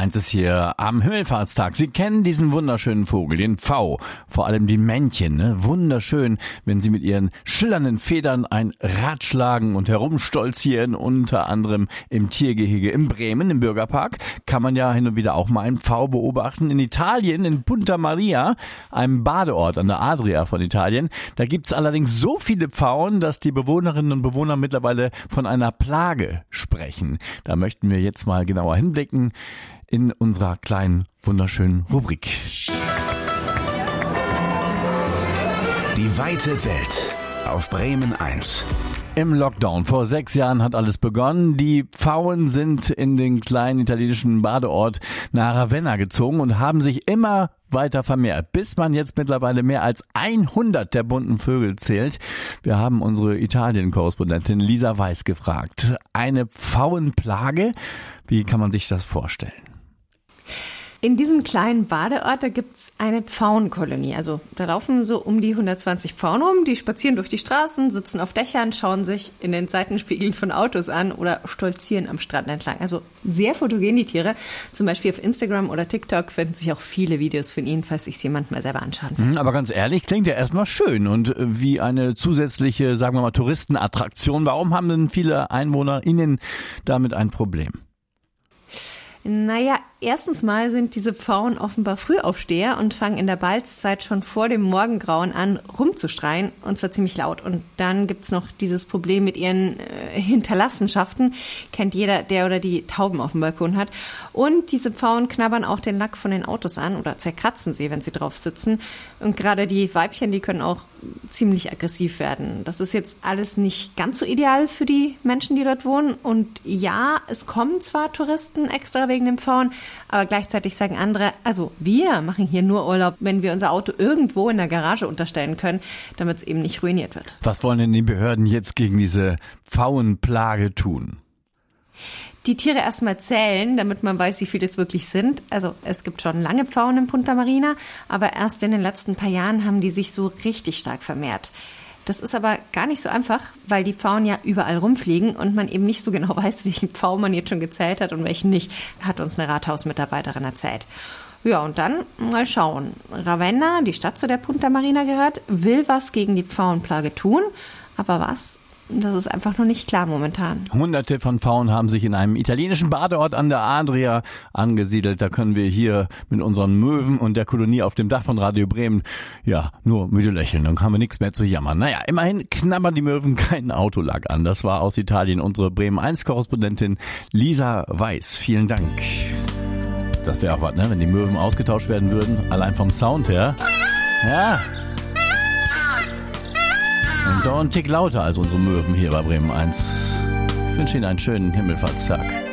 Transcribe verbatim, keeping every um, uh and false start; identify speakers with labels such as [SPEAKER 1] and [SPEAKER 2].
[SPEAKER 1] eins ist hier am Himmelfahrtstag. Sie kennen diesen wunderschönen Vogel, den Pfau. Vor allem die Männchen, ne? Wunderschön, wenn sie mit ihren schillernden Federn ein Rad schlagen und herumstolzieren. Unter anderem im Tiergehege in Bremen, im Bürgerpark, kann man ja hin und wieder auch mal einen Pfau beobachten. In Italien, in Punta Maria, einem Badeort an der Adria von Italien, da gibt's allerdings so viele Pfauen, dass die Bewohnerinnen und Bewohner mittlerweile von einer Plage sprechen. Da möchten wir jetzt mal genauer hinblicken in unserer kleinen, wunderschönen Rubrik.
[SPEAKER 2] Die weite Welt auf Bremen eins.
[SPEAKER 1] Im Lockdown vor sechs Jahren hat alles begonnen. Die Pfauen sind in den kleinen italienischen Badeort nach Ravenna gezogen und haben sich immer weiter vermehrt, bis man jetzt mittlerweile mehr als hundert der bunten Vögel zählt. Wir haben unsere Italien-Korrespondentin Lisa Weiß gefragt. Eine Pfauenplage? Wie kann man sich das vorstellen?
[SPEAKER 3] In diesem kleinen Badeort, da gibt's eine Pfauenkolonie. Also da laufen so um die hundertzwanzig Pfauen rum, die spazieren durch die Straßen, sitzen auf Dächern, schauen sich in den Seitenspiegeln von Autos an oder stolzieren am Strand entlang. Also sehr fotogen die Tiere. Zum Beispiel auf Instagram oder TikTok finden sich auch viele Videos von ihnen, falls sich jemand mal selber anschauen will.
[SPEAKER 1] Aber ganz ehrlich, klingt ja erstmal schön und wie eine zusätzliche, sagen wir mal, Touristenattraktion. Warum haben denn viele EinwohnerInnen damit ein Problem?
[SPEAKER 3] Naja, erstens mal sind diese Pfauen offenbar Frühaufsteher und fangen in der Balzzeit schon vor dem Morgengrauen an rumzuschreien, und zwar ziemlich laut. Und dann gibt's noch dieses Problem mit ihren äh, Hinterlassenschaften, kennt jeder, der oder die Tauben auf dem Balkon hat. Und diese Pfauen knabbern auch den Lack von den Autos an oder zerkratzen sie, wenn sie drauf sitzen. Und gerade die Weibchen, die können auch ziemlich aggressiv werden. Das ist jetzt alles nicht ganz so ideal für die Menschen, die dort wohnen. Und ja, es kommen zwar Touristen extra wegen den Pfauen, aber gleichzeitig sagen andere, also wir machen hier nur Urlaub, wenn wir unser Auto irgendwo in der Garage unterstellen können, damit es eben nicht ruiniert wird.
[SPEAKER 1] Was wollen denn die Behörden jetzt gegen diese Pfauenplage tun?
[SPEAKER 3] Die Tiere erstmal zählen, damit man weiß, wie viele es wirklich sind. Also es gibt schon lange Pfauen in Punta Marina, aber erst in den letzten paar Jahren haben die sich so richtig stark vermehrt. Das ist aber gar nicht so einfach, weil die Pfauen ja überall rumfliegen und man eben nicht so genau weiß, welchen Pfau man jetzt schon gezählt hat und welchen nicht, hat uns eine Rathausmitarbeiterin erzählt. Ja, und dann mal schauen. Ravenna, die Stadt, zu der Punta Marina gehört, will was gegen die Pfauenplage tun, aber was? Das ist einfach nur nicht klar momentan.
[SPEAKER 1] Hunderte von Pfauen haben sich in einem italienischen Badeort an der Adria angesiedelt. Da können wir hier mit unseren Möwen und der Kolonie auf dem Dach von Radio Bremen ja nur müde lächeln. Dann haben wir nichts mehr zu jammern. Naja, immerhin knabbern die Möwen keinen Autolack an. Das war aus Italien unsere Bremen eins Korrespondentin Lisa Weiß. Vielen Dank. Das wäre auch was, ne? Wenn die Möwen ausgetauscht werden würden. Allein vom Sound her. Ja. Und doch ein Tick lauter als unsere Möwen hier bei Bremen eins. Ich wünsche Ihnen einen schönen Himmelfahrtstag.